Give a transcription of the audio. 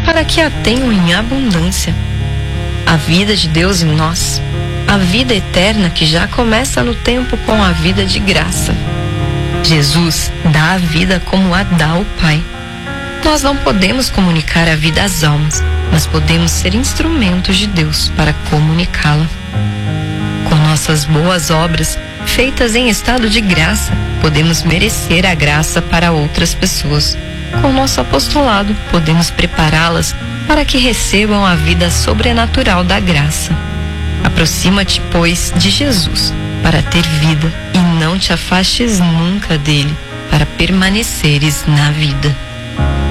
para que a tenham em abundância. A vida de Deus em nós, a vida eterna que já começa no tempo com a vida de graça. Jesus dá a vida como a dá o Pai. Nós não podemos comunicar a vida às almas, mas podemos ser instrumentos de Deus para comunicá-la. Com nossas boas obras, feitas em estado de graça, podemos merecer a graça para outras pessoas. Com nosso apostolado, podemos prepará-las para que recebam a vida sobrenatural da graça. Aproxima-te, pois, de Jesus, para ter vida, e não te afastes nunca dele, para permaneceres na vida.